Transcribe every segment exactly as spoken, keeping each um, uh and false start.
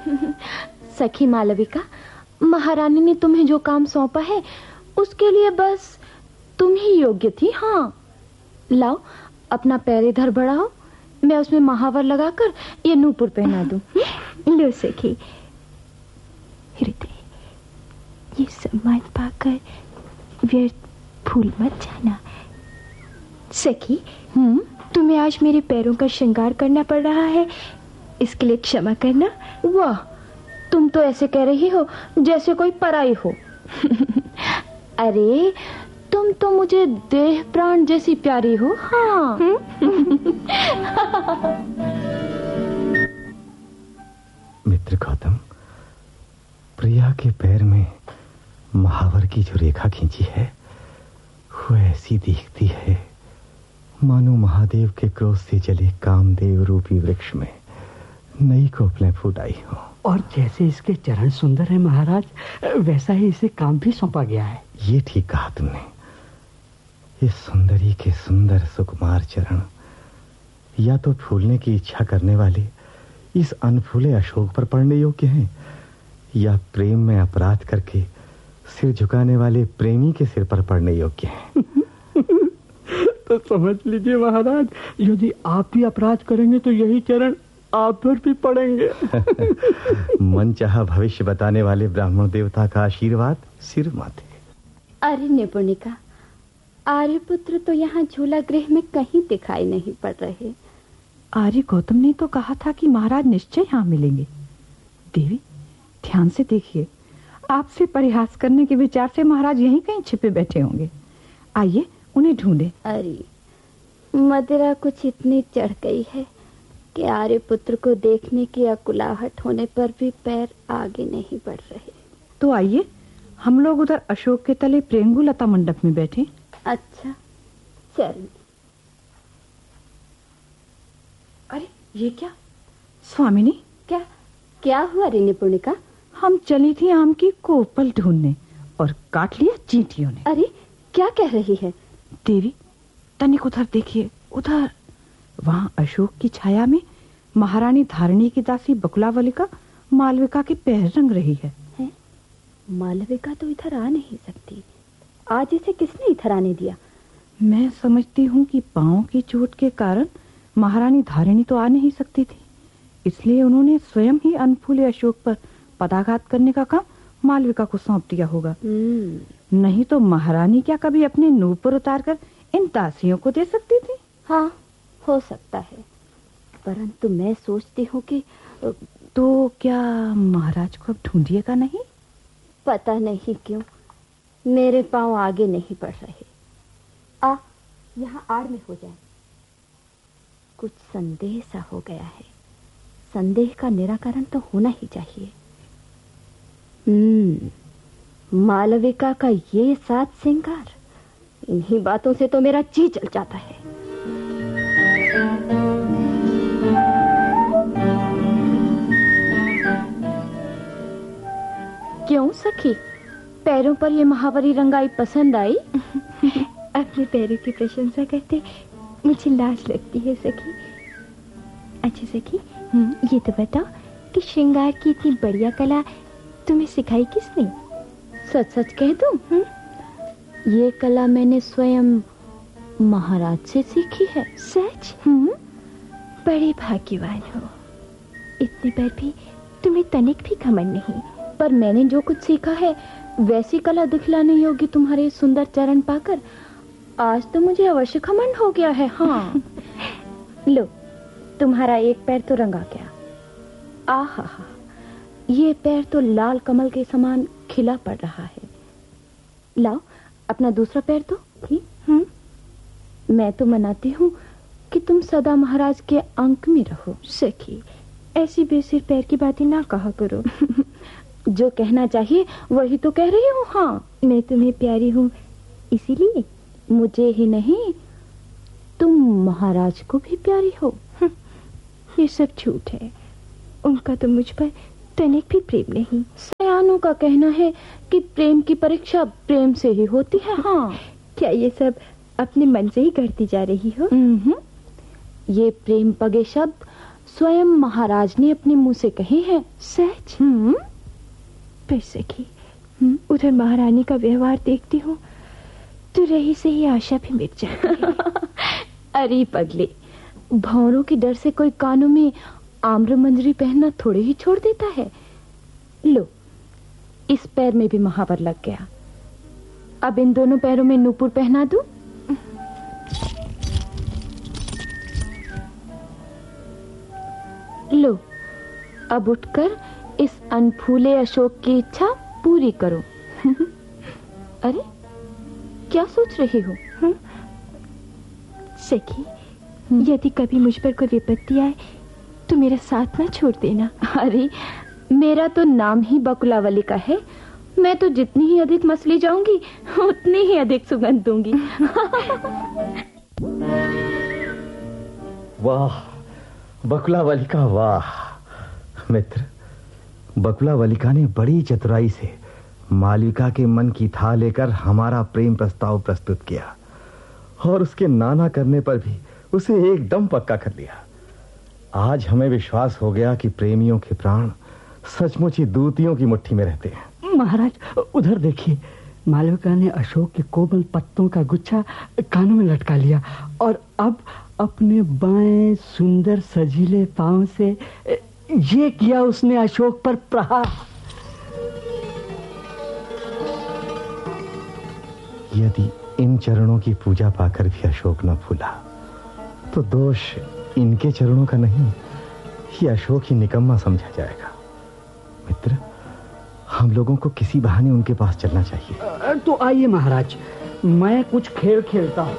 सखी मालविका, महारानी ने तुम्हें जो काम सौंपा है उसके लिए बस तुम ही योग्य थी। हाँ, लाओ अपना पैर इधर बढ़ाओ, मैं उसमें महावर लगाकर ये नूपुर पहना दूं। लो सखी। हृदय, ये सम्मान पाकर व्यर्थ भूल मत जाना। सखी, हम्म तुम्हें आज मेरे पैरों का श्रृंगार करना पड़ रहा है, इसके लिए क्षमा करना। वाह, तुम तो ऐसे कह रही हो जैसे कोई पराई हो। अरे तुम तो मुझे देह प्राण जैसी प्यारी हो। हाँ। मित्र गौतम, प्रिया के पैर में महावर की जो रेखा खींची है वो ऐसी दिखती है मानो महादेव के क्रोध से जले कामदेव रूपी वृक्ष में नई कोपलें फूट आई हो। और जैसे इसके चरण सुंदर है महाराज, वैसा ही इसे काम भी सौंपा गया है। ये ठीक कहा तुमने। इस सुंदरी के सुंदर सुकुमार चरण या तो फूलने की इच्छा करने वाले इस अनफूले अशोक पर पड़ने योग्य हैं, या प्रेम में अपराध करके सिर झुकाने वाले प्रेमी के सिर पर पड़ने योग्य हैं। तो समझ लीजिए महाराज, यदि आप भी अपराध करेंगे तो यही चरण आप पर भी पड़ेंगे। मन चाहा भविष्य बताने वाले ब्राह्मण देवता का आशीर्वाद सिर माथे। अरे निपुणिका, आर्यपुत्र तो यहाँ झूला गृह में कहीं दिखाई नहीं पड़ रहे। आर्य गौतम ने तो कहा था कि महाराज निश्चय यहाँ मिलेंगे। देवी, ध्यान से देखिए, आपसे परिहास करने के विचार से महाराज यहीं कहीं छिपे बैठे होंगे। आइए उन्हें ढूंढे। अरे मदिरा कुछ इतनी चढ़ गई है कि आर्यपुत्र को देखने की अकुलाहट होने पर भी पैर आगे नहीं बढ़ रहे। तो आइए हम लोग उधर अशोक के तले प्रेंगु लता मंडप में बैठे। अच्छा चल। अरे ये क्या स्वामिनी? क्या क्या हुआ रे निपुणिका? हम चली थी आम की कोपल ढूंढने और काट लिया चींटियों ने। अरे क्या कह रही है? देवी, तनिक उधर देखिए, उधर। वहां अशोक की छाया में महारानी धारणी की दासी बकुलावलिका मालविका के पैर रंग रही है। है? मालविका तो इधर आ नहीं सकती। आज इसे किसने इधर आने दिया? मैं समझती हूँ कि पांव की चोट के कारण महारानी धारिणी तो आ नहीं सकती थी, इसलिए उन्होंने स्वयं ही अनफूले अशोक पर पदाघात करने का काम मालविका को सौंप दिया होगा। नहीं तो महारानी क्या कभी अपने नूपुर उतारकर इन दासियों को दे सकती थी? हाँ, हो सकता है, परंतु मैं सोचती हूँ कि तो क्या महाराज को अब ढूंढिएगा नहीं? पता नहीं क्यों मेरे पांव आगे नहीं बढ़ रहे। आ, यहाँ आड़ में हो जाए। कुछ संदेह सा हो गया है। संदेह का निराकरण तो होना ही चाहिए। हम्म, मालविका का ये सात श्रृंगार, इन्हीं बातों से तो मेरा जी जल जाता है। क्यों सखी, पैरों पर ये महावरी रंगाई पसंद आई? अपने पैरों की प्रशंसा करते मुझे लाज लगती है सखी। अच्छा सखी, ये तो बताओ कि श्रृंगार की इतनी बढ़िया कला तुम्हें सिखाई किसने? सच सच कह दूं, ये कला मैंने स्वयं महाराज से सीखी है। सच? हम्म, बड़े भाग्यवान हो। इतने पर भी तुम्हें तनिक भी घमंड नहीं। पर मैंने जो कुछ सीखा है वैसी कला दिखलाने योग्य तुम्हारे सुंदर चरण पाकर आज तो मुझे अवश्य घमंड हो गया है। हाँ। लो, तुम्हारा एक पैर तो रंगा गया। आहा, ये पैर तो लाल कमल के समान खिला पड़ रहा है। लाओ अपना दूसरा पैर दो। हम्म, मैं तो मनाती हूँ कि तुम सदा महाराज के अंक में रहो। सखी, ऐसी बेसिर पैर की बातें ना कहा करो। जो कहना चाहिए वही तो कह रही हूँ। हाँ, मैं तुम्हें प्यारी हूँ इसीलिए। मुझे ही नहीं, तुम महाराज को भी प्यारी हो। ये सब झूठ है। उनका तो मुझ पर तनिक भी प्रेम नहीं। सयानों का कहना है कि प्रेम की परीक्षा प्रेम से ही होती है। हाँ, क्या ये सब अपने मन से ही करती जा रही हो? ये प्रेम पगे शब्द स्वयं महाराज ने अपने मुंह से कहे हैं। सच? हम्म। पर सखी, उधर महारानी का व्यवहार देखती हूँ तो रही से ही आशा भी मिट जाती है। अरे पगले, भौरों के डर से कोई कानों में आम्र मंजरी पहनना थोड़े ही छोड़ देता है। लो, इस पैर में भी महावर लग गया। अब इन दोनों पैरों में नूपुर पहना दूं? लो, अब उठकर इस अनफूले अशोक की इच्छा पूरी करो। अरे, क्या सोच रही हो? सखी, यदि कभी मुझ पर कोई विपत्ति आए तो मेरा साथ ना छोड़ देना। अरे, मेरा तो नाम ही बकुलावली का है। मैं तो जितनी ही अधिक मसली जाऊंगी उतनी ही अधिक सुगंध दूंगी। वाह बकुलावली का, वाह मित्र। बकुलावलिका ने बड़ी चतुराई से मालविका के मन की था लेकर हमारा प्रेम प्रस्ताव प्रस्तुत किया और उसके नाना करने पर भी उसे एकदम पक्का कर लिया। आज हमें विश्वास हो गया कि प्रेमियों के प्राण सचमुच ही दूतियों की मुट्ठी में रहते हैं। महाराज, उधर देखिए, मालविका ने अशोक के कोमल पत्तों का गुच्छा कानों में लटका लिया और अब अपने बाएं सुंदर सजीले पांव से ये किया उसने अशोक पर प्रहार। यदि इन चरणों की पूजा पाकर भी अशोक न फूला तो दोष इनके चरणों का नहीं, ये अशोक ही निकम्मा समझा जाएगा। मित्र, हम लोगों को किसी बहाने उनके पास चलना चाहिए। तो आइए महाराज, मैं कुछ खेल खेलता हूँ।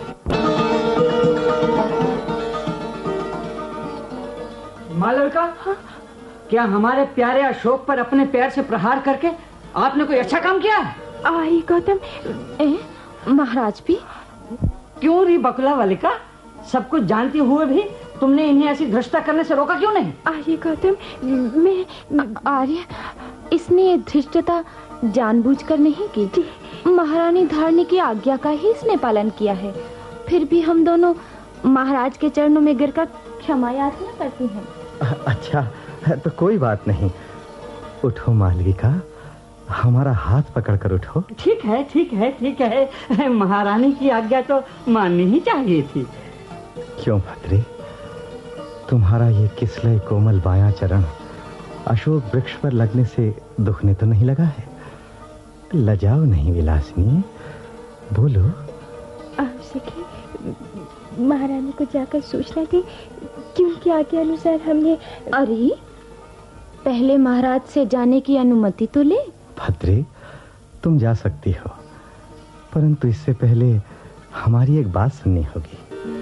मालविका, हाँ? क्या हमारे प्यारे अशोक पर अपने पैर से प्रहार करके आपने कोई अच्छा काम किया? आई गौतम। ए, महाराज भी? क्यों री बकुलावलिका, सब कुछ जानते हुए भी तुमने इन्हें ऐसी धृष्टता करने से रोका क्यों नहीं? आर्य गौतम, मैं आर्य, इसने धृष्टता जानबूझकर नहीं की। महारानी धारणी की आज्ञा का ही इसने पालन किया है। फिर भी हम दोनों महाराज के चरणों में गिरकर क्षमा याचना करती हैं। अच्छा, तो कोई बात नहीं। उठो मालविका, हमारा हाथ पकड़कर उठो। ठीक है, ठीक है, ठीक है। महारानी की आज्ञा तो माननी ही चाहिए थी। क्यों भद्रे, तुम्हारा ये किसलय कोमल बायां चरण अशोक वृक्ष पर लगने से दुखने तो नहीं लगा है? लजाओ नहीं विलासिनी, बोलो। आप सखी, महारानी को जाकर सूचना दी कि उनकी आज्ञा अनुसार हमने। अरे, पहले महाराज से जाने की अनुमति तो ले। भद्रे, तुम जा सकती हो, परंतु इससे पहले हमारी एक बात सुननी होगी।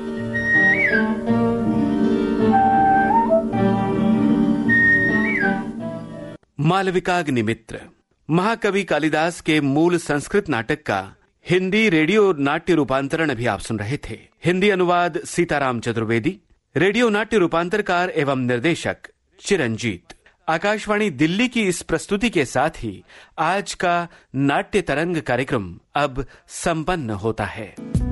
मालविकाग्निमित्र महाकवि कालिदास के मूल संस्कृत नाटक का हिंदी रेडियो नाट्य रूपांतरण अभी आप सुन रहे थे। हिंदी अनुवाद सीताराम चतुर्वेदी, रेडियो नाट्य रूपांतरकार एवं निर्देशक चिरंजीत। आकाशवाणी दिल्ली की इस प्रस्तुति के साथ ही आज का नाट्य तरंग कार्यक्रम अब संपन्न होता है।